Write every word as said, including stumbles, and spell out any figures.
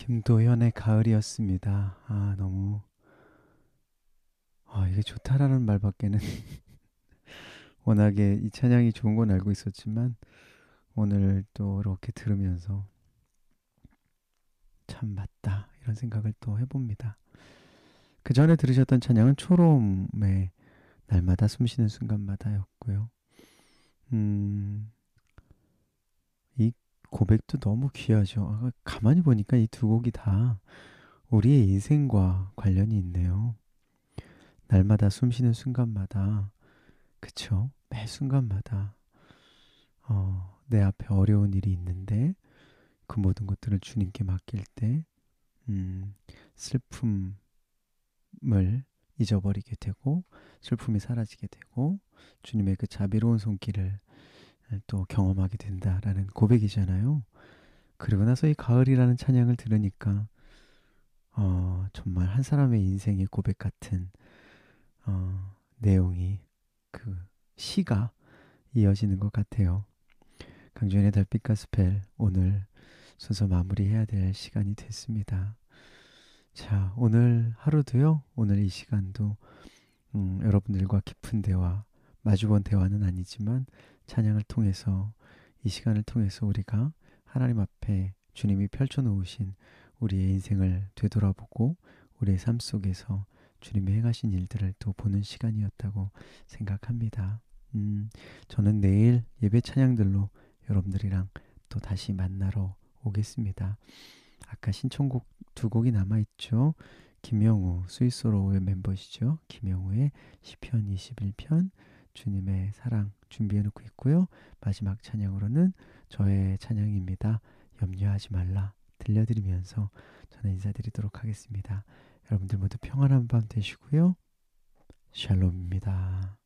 김도현의 가을이었습니다. 아, 너무, 아, 이게 좋다라는 말밖에는 워낙에 이 찬양이 좋은 건 알고 있었지만 오늘 또 이렇게 들으면서 참 맞다 이런 생각을 또 해봅니다. 그 전에 들으셨던 찬양은 초롬의 날마다 숨쉬는 순간마다였고요. 음, 이 고백도 너무 귀하죠. 아, 가만히 보니까 이 두 곡이 다 우리의 인생과 관련이 있네요. 날마다 숨쉬는 순간마다, 그쵸? 매 순간마다 어, 내 앞에 어려운 일이 있는데 그 모든 것들을 주님께 맡길 때 음, 슬픔을 잊어버리게 되고 슬픔이 사라지게 되고 주님의 그 자비로운 손길을 또 경험하게 된다라는 고백이잖아요. 그리고 나서 이 가을이라는 찬양을 들으니까 어, 정말 한 사람의 인생의 고백 같은 어, 내용이 그 시가 이어지는 것 같아요. 강주현의 달빛과 스펠 오늘 순서 마무리해야 될 시간이 됐습니다. 자, 오늘 하루도요, 오늘 이 시간도 음, 여러분들과 깊은 대화, 마주본 대화는 아니지만 찬양을 통해서 이 시간을 통해서 우리가 하나님 앞에 주님이 펼쳐놓으신 우리의 인생을 되돌아보고 우리의 삶 속에서 주님이 행하신 일들을 또 보는 시간이었다고 생각합니다. 음, 저는 내일 예배 찬양들로 여러분들이랑 또 다시 만나러 오겠습니다. 아까 신청곡 두 곡이 남아있죠. 김영우, 스위스로우의 멤버시죠. 김영우의 시편 이십일 편 주님의 사랑 준비해놓고 있고요. 마지막 찬양으로는 저의 찬양입니다. 염려하지 말라 들려드리면서 저는 인사드리도록 하겠습니다. 여러분들 모두 평안한 밤 되시고요. 샬롬입니다.